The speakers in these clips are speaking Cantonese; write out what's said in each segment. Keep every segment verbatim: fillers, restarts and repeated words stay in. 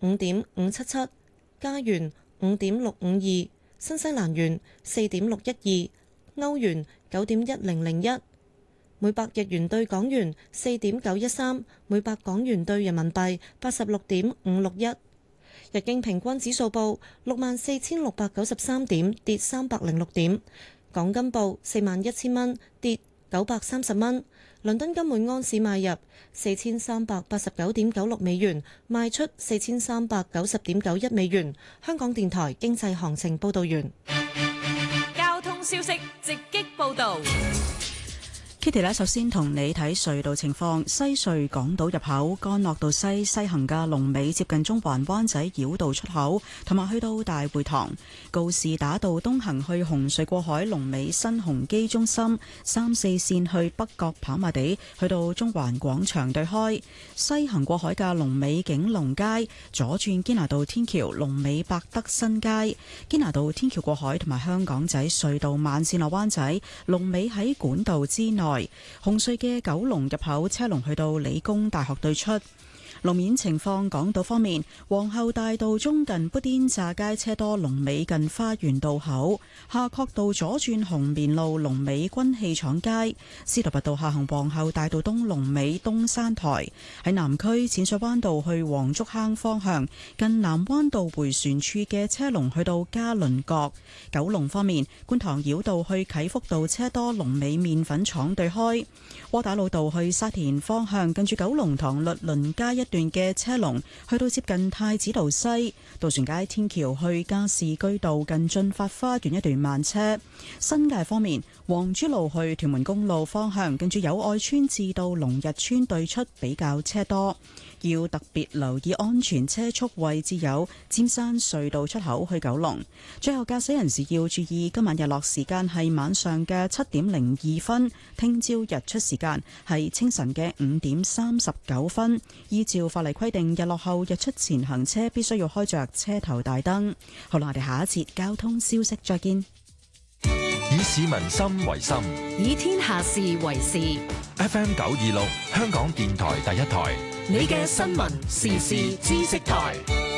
五點五七七，加元五點六五二，新西蘭元四點六一二，歐元九點一零零一，每百日元對港元四點九一三，每百港元對人民幣八十六點五六一。日經平均指數報六萬四千六百九十三點，跌三百零六點。港金報四萬一千蚊，跌九百三十蚊。倫敦金每安士買入四千三百八十九點九六美元，賣出四千三百九十點九一美元。香港電台經濟行情報道完。 交通消息直擊報道。 Kitty 呢，首先同你睇隧道情況。西隧港島入口干諾道西西行嘅龍尾接近中環灣仔繞道出口，同埋去到大會堂。告士打道東行去紅隧過海龍尾新鴻基中心，三四線去北角跑馬地去到中環廣場對開。西行過海嘅龍尾景隆街，左轉堅拿道天橋龍尾百德新街。堅拿道天橋過海同埋香港仔隧道慢線落灣仔龍尾喺管道之內。紅隧嘅九龍入口車龍去到理工大學對出。路面情況，港島方面，皇后大道中近砵甸乍街車多，龍尾近花園道口；夏慤道左轉紅棉路，龍尾軍器廠街；司徒拔道下行皇后大道東，龍尾東山台。喺南區淺水灣道去黃竹坑方向，近南灣道迴旋處嘅車龍去到嘉麟閣。九龍方面，觀塘繞道去啟福道車多，龍尾麵粉廠對開；窩打老道去沙田方向，近住九龍塘律倫街一段嘅車龍去到接近太子道西。渡船街天橋去加士居道近駿發花園一段慢車。新界方面，黃珠路去屯門公路方向，近住友愛村至到龍日村對出比較車多，要特別留意安全車速位置有尖山隧道出口去九龍。最後駕駛人士要注意，今晚日落時間係晚上嘅七點零二分，聽朝日出時間係清晨嘅五點三十九分。依照法例規定，日落後日出前行車必須要開着車頭大燈。好啦，我哋下一節交通消息再見。 以市民心為心， 以天下事為事。 F M 九二六，香港電台第一台， 你嘅新聞時事知識台。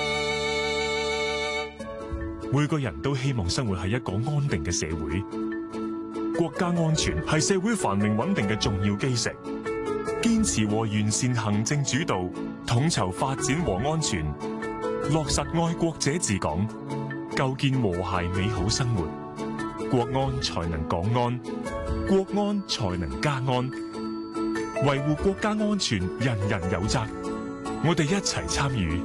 每個人都希望生活喺一個安定嘅社會，國家安全係社會繁榮穩定嘅重要基石。堅持和完善行政主導，統籌發展和安全，落實愛國者治港，構建和諧美好生活，國安才能港安，國安才能家安。維護國家安全，人人有責，我哋一齊參與。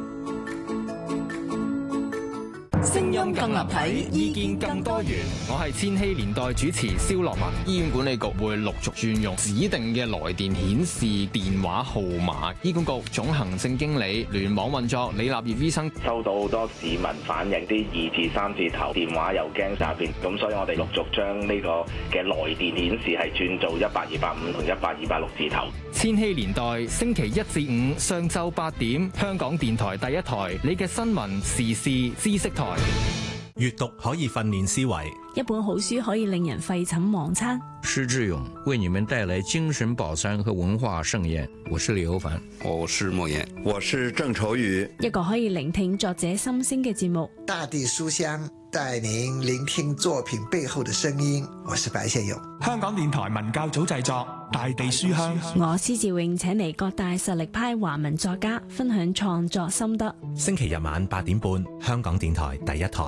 聲音更立體，意見更多元。 我係千禧年代主持蕭樂文。醫院管理局會陸續轉用指定嘅來電顯示電話號碼。醫管局總行政經理聯網運作李立業醫生， 收到好多市民反映啲二至三字頭電話又驚詐騙，咁所以我哋陸續將呢個嘅來電顯示係轉做一八二八五同一八二八六字頭。 千禧年代星期一至五上晝八點，香港電台第一台，你嘅新聞時事知識台。 閱讀可以訓練思維， 一本好書可以令人廢寢忘餐。 施志勇為你們帶來精神飽餐和文化盛宴。我是李歐凡， 我是莫言，我是鄭愁予。 一個可以聆聽作者心聲嘅節目。 大地書香帶您聆聽作品背後的聲音。我是白先勇。 香港電台文教組製作《大地書香》。 我施志穎請嚟各大實力派華文作家分享創作心得。 星期日晚八點半，香港電台第一台。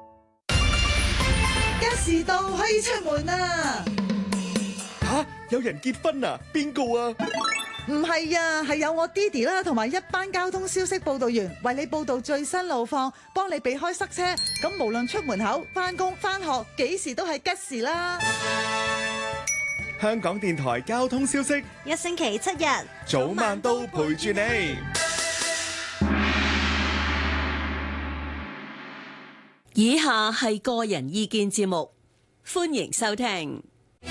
一時到可以出門啦！ 吓，有人結婚啊？邊個啊？ 唔係啊，係有我爹哋啦，同埋一班交通消息報道員為你報道最新路況，幫你避開塞車。咁無論出門口、翻工、翻學，幾時都係吉時啦！ 香港電台交通消息， 一星期七日， 早晚都陪住你。 以下係個人意見節目，歡迎收聽。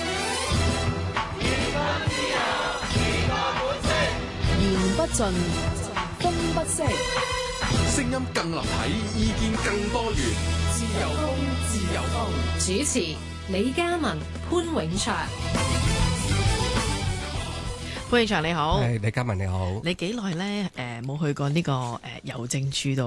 言不盡，風不息， 聲音更立體，意見更多元。自由風，自由風。 主持李嘉文、潘永祥。 潘永祥你好， 係李嘉文你好。 你幾耐咧？誒、呃，冇去過呢、這個誒郵、呃、政處度？